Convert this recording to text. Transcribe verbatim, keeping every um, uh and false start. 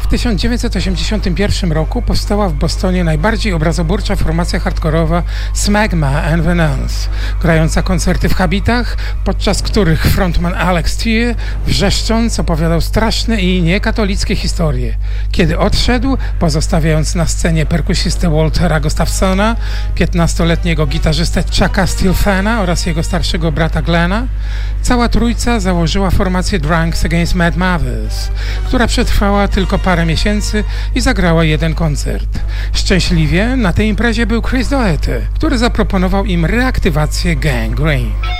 tysiąc dziewięćset osiemdziesiątym pierwszym roku powstała w Bostonie najbardziej obrazoburcza formacja hardkorowa Smegma and Venance, grająca koncerty w habitach, podczas których frontman Alex Tear wrzeszcząc opowiadał straszne i niekatolickie historie. Kiedy odszedł, pozostawiając na scenie perkusistę Waltera Gustafsona, piętnastoletniego gitarzystę Chucka Stilfena oraz jego starszego brata Glena, cała trójca założyła formację Drunks Against Mad Mothers, która przetrwała tylko parę miesięcy i zagrała jeden koncert. Szczęśliwie na tej imprezie był Chris Doherty, który zaproponował im reaktywację Gang Green.